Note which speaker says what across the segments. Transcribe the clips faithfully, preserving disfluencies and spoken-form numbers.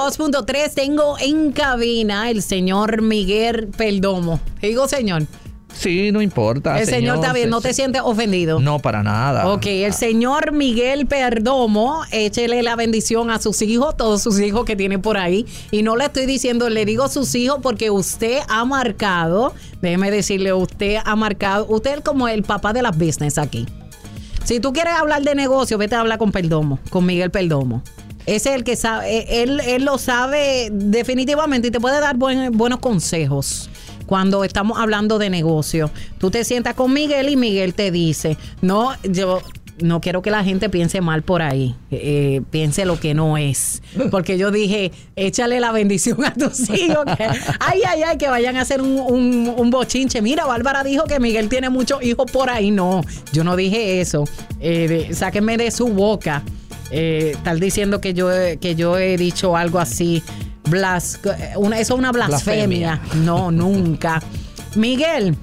Speaker 1: dos punto tres. Tengo en cabina el señor Miguel Perdomo. Digo, señor.
Speaker 2: Sí, no importa.
Speaker 1: El señor, señor está bien, ¿no te sientes ofendido?
Speaker 2: No, para nada.
Speaker 1: Ok, el señor Miguel Perdomo, échele la bendición a sus hijos, todos sus hijos que tiene por ahí. Y no le estoy diciendo, le digo sus hijos porque usted ha marcado, déjeme decirle, usted ha marcado, usted es como el papá de las business aquí. Si tú quieres hablar de negocio, vete a hablar con Perdomo, con Miguel Perdomo. Ese es el que sabe, él, él lo sabe definitivamente y te puede dar buen, buenos consejos. Cuando estamos hablando de negocio, tú te sientas con Miguel y Miguel te dice, no, yo no quiero que la gente piense mal por ahí, eh, piense lo que no es, porque yo dije, échale la bendición a tus hijos, que, ay, ay, ay, que vayan a hacer un, un, un bochinche. Mira, Bárbara dijo que Miguel tiene muchos hijos por ahí. No, yo no dije eso, eh, de, sáquenme de su boca, eh, estar diciendo que yo, que yo he dicho algo así. Blas, una, eso es una blasfemia. blasfemia. No, nunca. Miguel,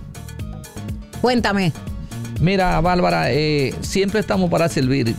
Speaker 1: cuéntame.
Speaker 2: Mira, Bárbara, eh, siempre estamos para servir.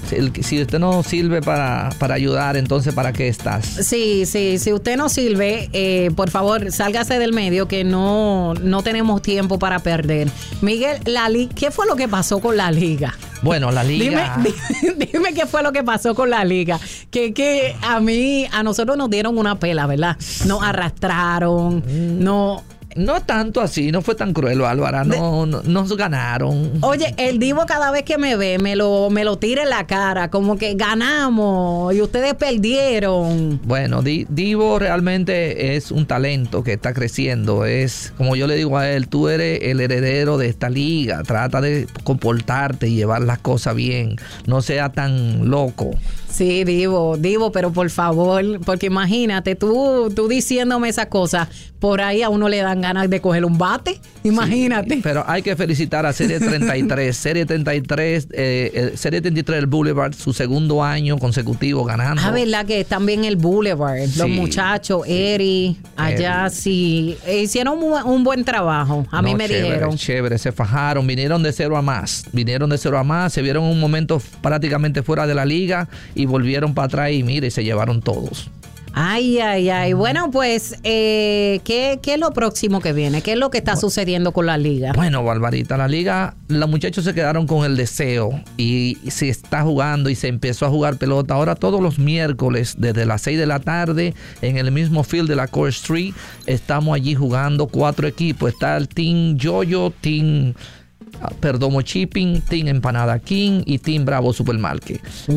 Speaker 2: Si usted no sirve para, para ayudar, entonces ¿para qué estás?
Speaker 1: Sí, sí, si usted no sirve, eh, por favor, sálgase del medio que no, no tenemos tiempo para perder. Miguel, la li- ¿qué fue lo que pasó con la liga?
Speaker 2: Bueno, la liga...
Speaker 1: Dime, dime, dime qué fue lo que pasó con la liga. Que, que a mí, a nosotros nos dieron una pela, ¿verdad? Nos arrastraron, mm. no...
Speaker 2: No tanto así, no fue tan cruel, Bárbara, no, no nos ganaron.
Speaker 1: Oye, el Divo cada vez que me ve me lo, me lo tira en la cara, como que ganamos y ustedes perdieron.
Speaker 2: Bueno, Divo realmente es un talento que está creciendo, es como yo le digo a él, tú eres el heredero de esta liga, trata de comportarte y llevar las cosas bien, no sea tan loco.
Speaker 1: Sí, Divo, Divo, pero por favor, porque imagínate, tú, tú diciéndome esas cosas, por ahí a uno le dan ganas de coger un bate, imagínate.
Speaker 2: Sí, pero hay que felicitar a Serie treinta y tres, Serie treinta y tres, eh, Serie treinta y tres del Boulevard, su segundo año consecutivo ganando.
Speaker 1: Ah, ¿verdad que también el Boulevard? Sí, los muchachos, sí. Eri, allá Eri. sí, hicieron un, un buen trabajo, a no, mí me
Speaker 2: chévere,
Speaker 1: dijeron.
Speaker 2: Chévere, se fajaron, vinieron de cero a más, vinieron de cero a más, se vieron un momento prácticamente fuera de la liga y volvieron para atrás y mire, se llevaron todos.
Speaker 1: Ay, ay, ay. Bueno, pues, eh, ¿qué, ¿qué es lo próximo que viene? ¿Qué es lo que está sucediendo con la liga?
Speaker 2: Bueno, Barbarita, la liga, los muchachos se quedaron con el deseo y se está jugando y se empezó a jugar pelota. Ahora todos los miércoles, desde las seis de la tarde, en el mismo field de la Core Street, estamos allí jugando cuatro equipos. Está el Team Yoyo, Team... Perdomo Shipping, Team Empanada King y Team Bravo Supermarket.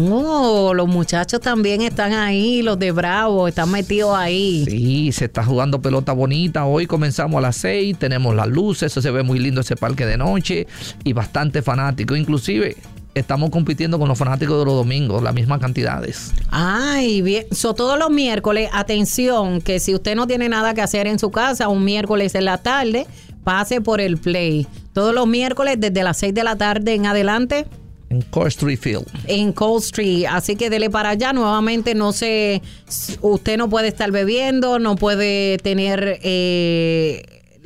Speaker 1: Oh, los muchachos también están ahí, los de Bravo, están metidos ahí.
Speaker 2: Sí, se está jugando pelota bonita. Hoy comenzamos a las seis, tenemos las luces, eso se ve muy lindo ese parque de noche y bastante fanático. Inclusive estamos compitiendo con los fanáticos de los domingos, las mismas cantidades.
Speaker 1: Ay, bien. So, todos los miércoles, atención, que si usted no tiene nada que hacer en su casa, un miércoles en la tarde, pase por el Play. Todos los miércoles, desde las seis de la tarde en adelante.
Speaker 2: En Core Street Field.
Speaker 1: En Core Street. Así que dele para allá. Nuevamente, no sé, usted no puede estar bebiendo, no puede tener... Eh,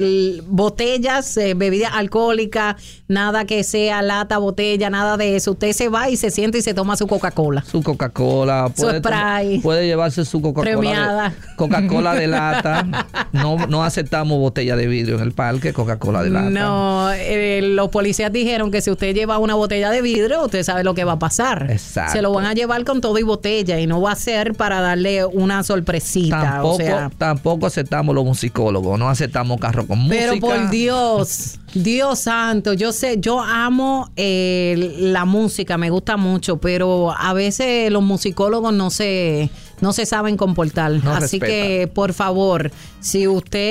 Speaker 1: botellas, eh, bebidas alcohólicas, nada que sea lata, botella, nada de eso. Usted se va y se sienta y se toma su Coca-Cola.
Speaker 2: Su Coca-Cola.
Speaker 1: Su spray.
Speaker 2: Puede llevarse su Coca-Cola.
Speaker 1: Premiada.
Speaker 2: De, Coca-Cola de lata. No, no aceptamos botella de vidrio en el parque, Coca-Cola de lata.
Speaker 1: No, eh, los policías dijeron que si usted lleva una botella de vidrio, usted sabe lo que va a pasar.
Speaker 2: Exacto.
Speaker 1: Se lo van a llevar con todo y botella y no va a ser para darle una sorpresita.
Speaker 2: Tampoco,
Speaker 1: o sea,
Speaker 2: tampoco aceptamos los musicólogos, no aceptamos carro con música.
Speaker 1: Pero por Dios, Dios santo, yo sé, yo amo eh, la música, me gusta mucho, pero a veces los musicólogos no se, no se saben comportar. No Así respeta. Que, por favor, si usted